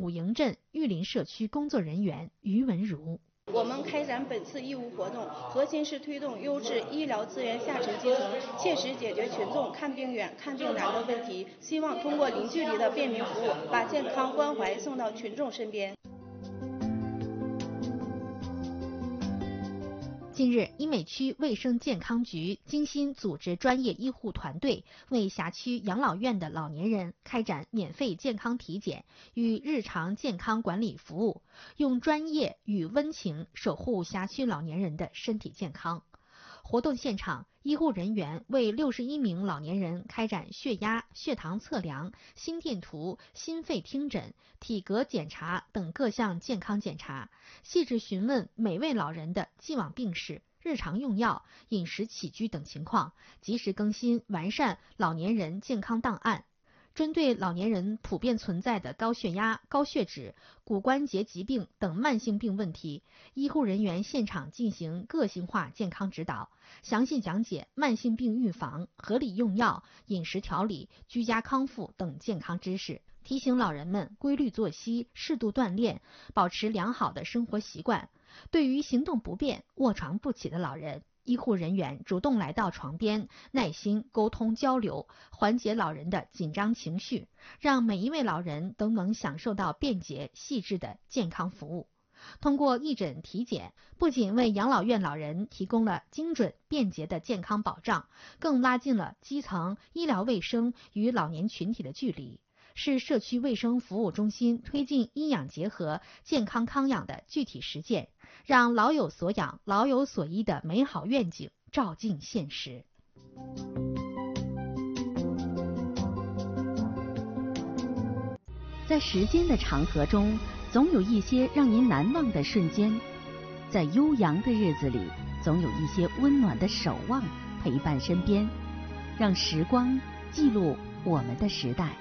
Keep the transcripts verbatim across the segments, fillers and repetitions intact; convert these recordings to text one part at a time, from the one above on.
武营镇玉林社区工作人员于文如。 我们开展本次义务活动，核心是推动优质医疗资源下沉基层，切实解决群众看病远、看病难的问题。希望通过零距离的便民服务，把健康关怀送到群众身边。 近日，医美区卫生健康局精心组织专业医护团队，为辖区养老院的老年人开展免费健康体检与日常健康管理服务，用专业与温情守护辖区老年人的身体健康。活动现场，医护人员为六十一名老年人开展血压、血糖测量、心电图、心肺听诊、体格检查等各项健康检查，细致询问每位老人的既往病史、日常用药、饮食起居等情况，及时更新完善老年人健康档案。针对老年人普遍存在的高血压、高血脂、骨关节疾病等慢性病问题，医护人员现场进行个性化健康指导，详细讲解慢性病预防、合理用药、饮食调理、居家康复等健康知识，提醒老人们规律作息、适度锻炼，保持良好的生活习惯。对于行动不便、卧床不起的老人，医护人员主动来到床边，耐心沟通交流，缓解老人的紧张情绪，让每一位老人都能享受到便捷细致的健康服务。通过义诊体检，不仅为养老院老人提供了精准便捷的健康保障，更拉近了基层医疗卫生与老年群体的距离，是社区卫生服务中心推进医养结合、健康康养的具体实践，让老有所养、老有所依的美好愿景照进现实。 在时间的长河中，总有一些让您难忘的瞬间；在悠扬的日子里，总有一些温暖的守望陪伴身边。让时光记录我们的时代。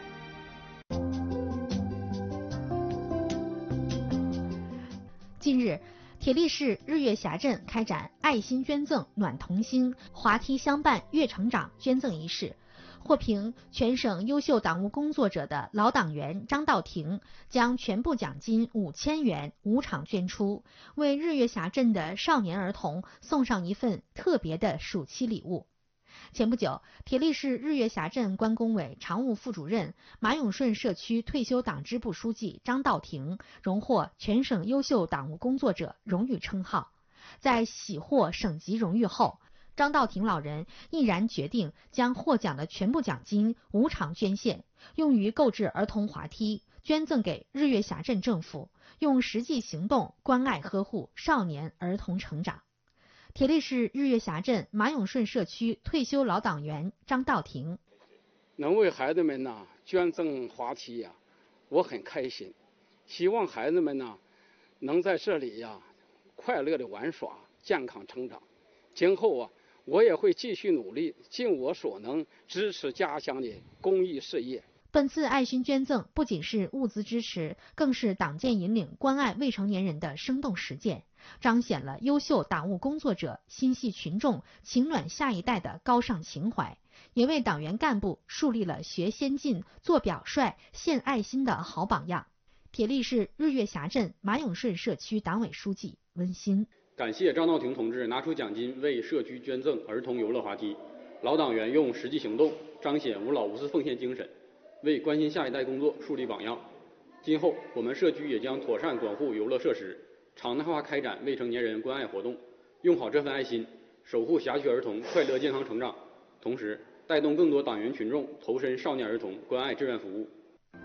近日，铁力市日月峡镇开展爱心捐赠暖童心滑梯相伴月成长捐赠仪式，获评全省优秀党务工作者的老党员张道庭将全部奖金五千元无偿捐出，为日月峡镇的少年儿童送上一份特别的暑期礼物。前不久，铁力市日月峡镇关工委常务副主任、马永顺社区退休党支部书记张道庭荣获全省优秀党务工作者荣誉称号。在喜获省级荣誉后，张道庭老人毅然决定将获奖的全部奖金无偿捐献，用于购置儿童滑梯，捐赠给日月峡镇政府，用实际行动关爱呵护少年儿童成长。铁力市日月峡镇马永顺社区退休老党员张道庭： 能为孩子们呢捐赠滑梯呀、啊，我很开心。希望孩子们呢能在这里呀、啊、快乐的玩耍，健康成长。今后啊，我也会继续努力，尽我所能支持家乡的公益事业。 本次爱心捐赠不仅是物资支持，更是党建引领关爱未成年人的生动实践，彰显了优秀党务工作者心系群众、情暖下一代的高尚情怀，也为党员干部树立了学先进、做表率、献爱心的好榜样。铁力市日月峡镇马永顺社区党委书记温馨感谢张道庭同志拿出奖金为社区捐赠儿童游乐滑梯，老党员用实际行动彰显无老无私奉献精神，为关心下一代工作树立榜样。今后我们社区也将妥善管护游乐设施，常态化开展未成年人关爱活动，用好这份爱心，守护辖区儿童快乐健康成长，同时带动更多党员群众投身少年儿童关爱志愿服务。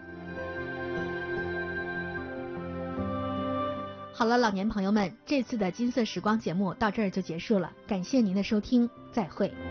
好了，老年朋友们，这次的金色时光节目到这儿就结束了，感谢您的收听，再会。